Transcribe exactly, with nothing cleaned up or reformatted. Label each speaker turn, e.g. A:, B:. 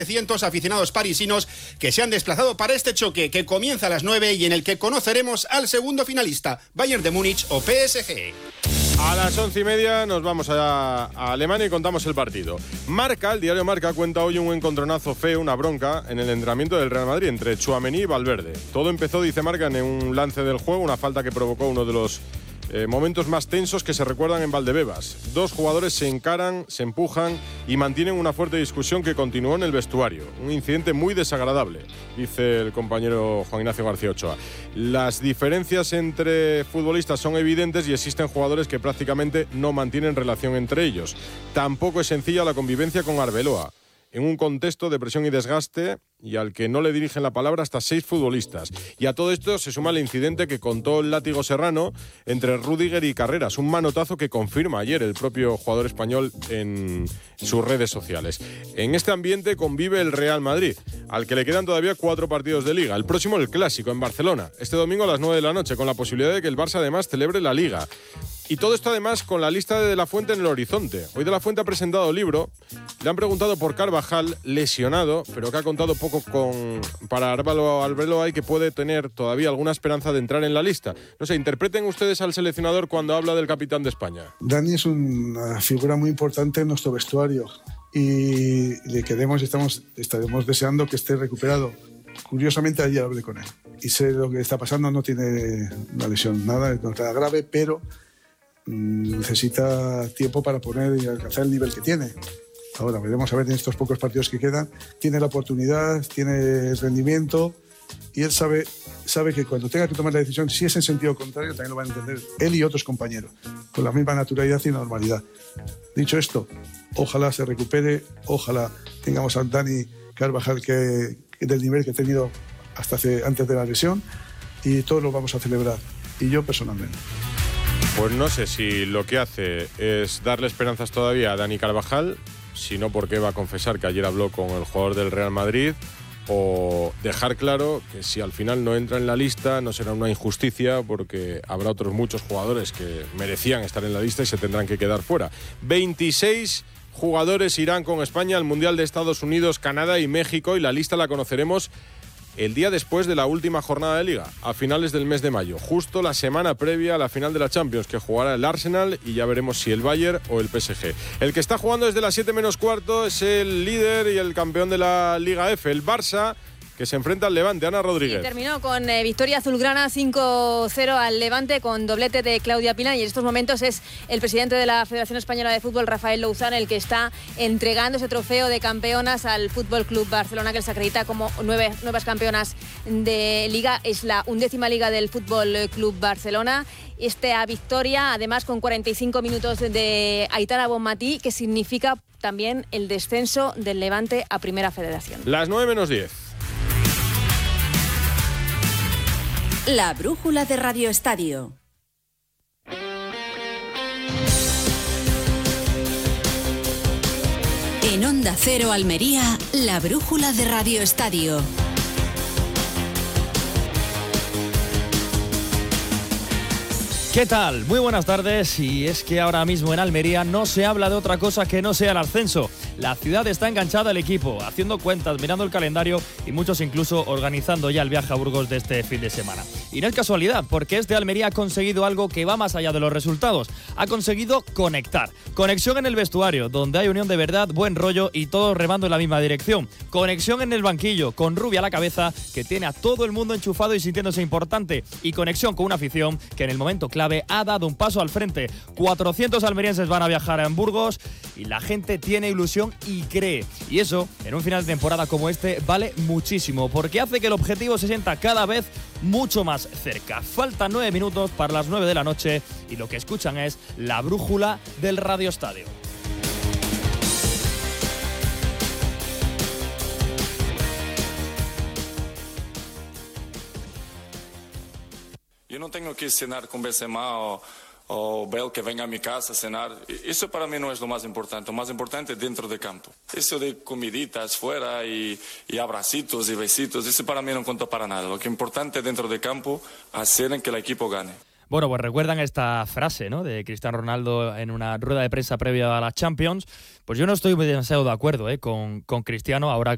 A: cientos aficionados parisinos que se han desplazado para este choque que comienza a las nueve y en el que conoceremos al segundo finalista, Bayern de Múnich o P S G.
B: A las once y media nos vamos a, a Alemania y contamos el partido. Marca, el diario Marca, cuenta hoy un encontronazo feo, una bronca, en el entrenamiento del Real Madrid entre Tchouaméni y Valverde. Todo empezó, dice Marca, en un lance del juego, una falta que provocó uno de los Eh, momentos más tensos que se recuerdan en Valdebebas. Dos jugadores se encaran, se empujan y mantienen una fuerte discusión que continuó en el vestuario. Un incidente muy desagradable, dice el compañero Juan Ignacio García Ochoa. Las diferencias entre futbolistas son evidentes y existen jugadores que prácticamente no mantienen relación entre ellos. Tampoco es sencilla la convivencia con Arbeloa, en un contexto de presión y desgaste y al que no le dirigen la palabra hasta seis futbolistas. Y a todo esto se suma el incidente que contó el látigo serrano entre Rüdiger y Carreras, un manotazo que confirma ayer el propio jugador español en sus redes sociales. En este ambiente convive el Real Madrid, al que le quedan todavía cuatro partidos de Liga. El próximo, el Clásico, en Barcelona, este domingo a las nueve de la noche, con la posibilidad de que el Barça además celebre la Liga. Y todo esto además con la lista de De La Fuente en el horizonte. Hoy De La Fuente ha presentado libro, le han preguntado por Carvajal, lesionado, pero que ha contado poco con para Álvaro Arbeloa y que puede tener todavía alguna esperanza de entrar en la lista. No sé, interpreten ustedes al seleccionador cuando habla del capitán de España.
C: Dani es una figura muy importante en nuestro vestuario y le queremos y estamos, estaremos deseando que esté recuperado. Curiosamente ayer hablé con él y sé lo que está pasando, no tiene una lesión, nada, no está grave, pero necesita tiempo para poner y alcanzar el nivel que tiene. Ahora veremos a ver en estos pocos partidos que quedan. Tiene la oportunidad, tiene el rendimiento y él sabe, sabe que cuando tenga que tomar la decisión, si es en sentido contrario, también lo van a entender él y otros compañeros, con la misma naturalidad y normalidad. Dicho esto, ojalá se recupere, ojalá tengamos al Dani Carvajal que, que del nivel que ha tenido hasta hace, antes de la lesión, y todos lo vamos a celebrar, y yo personalmente.
B: Pues no sé si lo que hace es darle esperanzas todavía a Dani Carvajal, si no, porque va a confesar que ayer habló con el jugador del Real Madrid, o dejar claro que si al final no entra en la lista no será una injusticia, porque habrá otros muchos jugadores que merecían estar en la lista y se tendrán que quedar fuera. veintiséis jugadores irán con España al Mundial de Estados Unidos, Canadá y México, y la lista la conoceremos el día después de la última jornada de Liga, a finales del mes de mayo, justo la semana previa a la final de la Champions, que jugará el Arsenal, y ya veremos si el Bayern o el P S G. El que está jugando desde las siete menos cuarto es el líder y el campeón de la Liga F, el Barça, que se enfrenta al Levante. Ana Rodríguez.
D: Y terminó con eh, victoria azulgrana cinco cero al Levante, con doblete de Claudia Pina, y en estos momentos es el presidente de la Federación Española de Fútbol, Rafael Louzán, el que está entregando ese trofeo de campeonas al F C Barcelona, que les acredita como nueve nuevas campeonas de Liga. Es la undécima Liga del F C Barcelona. Esta victoria, además, con cuarenta y cinco minutos de Aitana Bonmatí, que significa también el descenso del Levante a Primera Federación.
B: Las nueve menos diez.
E: La brújula de Radio Estadio. En Onda Cero Almería, la brújula de Radio Estadio.
F: ¿Qué tal? Muy buenas tardes. Y es que ahora mismo en Almería no se habla de otra cosa que no sea el ascenso. La ciudad está enganchada al equipo, haciendo cuentas, mirando el calendario y muchos incluso organizando ya el viaje a Burgos de este fin de semana. Y no es casualidad, porque este Almería ha conseguido algo que va más allá de los resultados. Ha conseguido conectar. Conexión en el vestuario, donde hay unión de verdad, buen rollo y todos remando en la misma dirección. Conexión en el banquillo, con Rubia a la cabeza, que tiene a todo el mundo enchufado y sintiéndose importante. Y conexión con una afición que en el momento clave ha dado un paso al frente. cuatrocientos almerienses van a viajar a Burgos y la gente tiene ilusión y cree. Y eso, en un final de temporada como este, vale muchísimo, porque hace que el objetivo se sienta cada vez mucho más cerca. Faltan nueve minutos para las nueve de la noche y lo que escuchan es la brújula del Radio Estadio.
G: Yo no tengo que cenar con Benzema o, o Bale que venga a mi casa a cenar. Eso para mí no es lo más importante. Lo más importante es dentro de campo. Eso de comiditas fuera y, y abracitos y besitos, eso para mí no cuenta para nada. Lo que es importante es dentro de campo hacer en que el equipo gane.
F: Bueno, pues recuerdan esta frase, ¿no?, de Cristiano Ronaldo en una rueda de prensa previa a la Champions. Pues yo no estoy demasiado de acuerdo ¿eh? con, con Cristiano, ahora